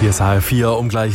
Hier ist HR4 um gleich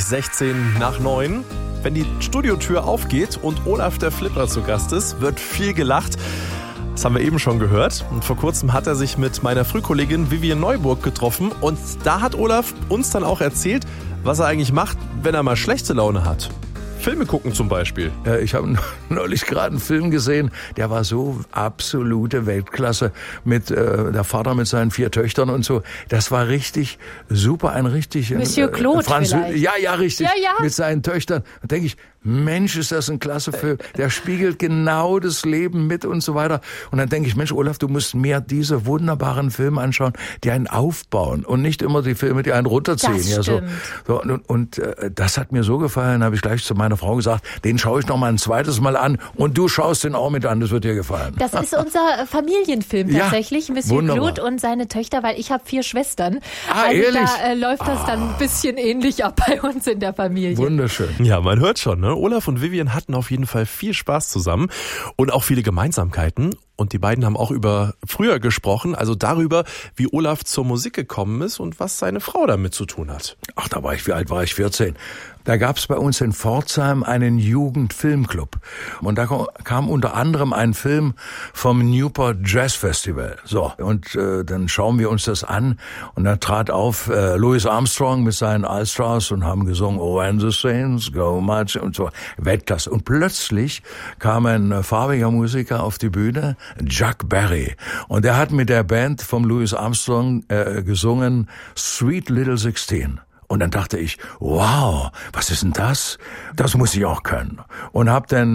16:16. Wenn die Studiotür aufgeht und Olaf der Flipper zu Gast ist, wird viel gelacht. Das haben wir eben schon gehört. Und vor kurzem hat er sich mit meiner Frühkollegin Vivian Neuburg getroffen. Und da hat Olaf uns dann auch erzählt, was er eigentlich macht, wenn er mal schlechte Laune hat. Filme gucken zum Beispiel. Ich habe neulich gerade einen Film gesehen, der war so absolute Weltklasse mit der Vater mit seinen 4 Töchtern und so. Das war richtig super, ein richtig Monsieur Claude vielleicht. Ja, richtig. Ja. Mit seinen Töchtern. Da denke ich, Mensch, ist das ein klasse Film. Der spiegelt genau das Leben mit und so weiter. Und dann denke ich, Mensch, Olaf, du musst mehr diese wunderbaren Filme anschauen, die einen aufbauen und nicht immer die Filme, die einen runterziehen. Das ja, stimmt. So, und das hat mir so gefallen, habe ich gleich zu meiner Frau gesagt, den schaue ich noch mal ein zweites Mal an und du schaust den auch mit an, das wird dir gefallen. Das ist unser Familienfilm tatsächlich, Monsieur wunderbar. Claude und seine Töchter, weil ich habe 4 Schwestern. Ehrlich? Da läuft das dann ein bisschen ähnlich ab bei uns in der Familie. Wunderschön. Ja, man hört schon, ne? Olaf und Vivian hatten auf jeden Fall viel Spaß zusammen und auch viele Gemeinsamkeiten. Und die beiden haben auch über früher gesprochen, also darüber, wie Olaf zur Musik gekommen ist und was seine Frau damit zu tun hat. Ach, wie alt war ich? 14. Da gab's bei uns in Pforzheim einen Jugendfilmclub. Und da kam unter anderem ein Film vom Newport Jazz Festival. So, und dann schauen wir uns das an. Und da trat auf Louis Armstrong mit seinen All-Stars und haben gesungen, Oh, and the Saints go much und so. Weltklasse. Und plötzlich kam ein farbiger Musiker auf die Bühne, Chuck Berry. Und der hat mit der Band vom Louis Armstrong gesungen Sweet Little 16. Und dann dachte ich, wow, was ist denn das? Das muss ich auch können. Und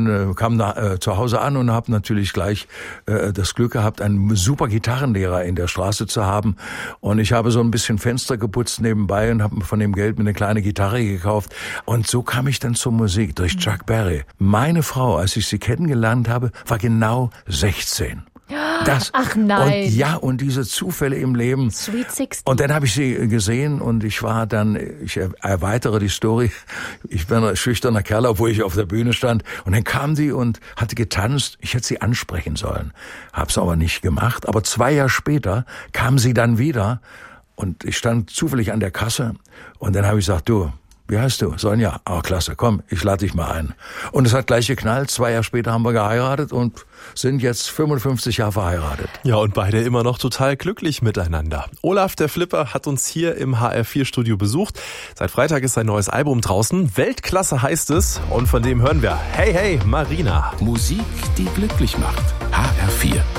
kam zu Hause an und habe natürlich gleich das Glück gehabt, einen super Gitarrenlehrer in der Straße zu haben. Und ich habe so ein bisschen Fenster geputzt nebenbei und habe von dem Geld mir eine kleine Gitarre gekauft. Und so kam ich dann zur Musik durch Chuck Berry. Meine Frau, als ich sie kennengelernt habe, war genau 16. Ach nein. Und diese Zufälle im Leben. Sweet 16. Und dann habe ich sie gesehen und ich erweitere die Story. Ich bin ein schüchterner Kerl, obwohl ich auf der Bühne stand. Und dann kam die und hatte getanzt. Ich hätte sie ansprechen sollen. Hab's aber nicht gemacht. Aber 2 Jahre später kam sie dann wieder und ich stand zufällig an der Kasse. Und dann habe ich gesagt, du, wie heißt du? Sonja. Ah, klasse, komm, ich lade dich mal ein. Und es hat gleich geknallt. 2 Jahre später haben wir geheiratet und sind jetzt 55 Jahre verheiratet. Ja, und beide immer noch total glücklich miteinander. Olaf der Flipper hat uns hier im HR4-Studio besucht. Seit Freitag ist sein neues Album draußen. Weltklasse heißt es. Und von dem hören wir Hey, hey, Marina. Musik, die glücklich macht. HR4.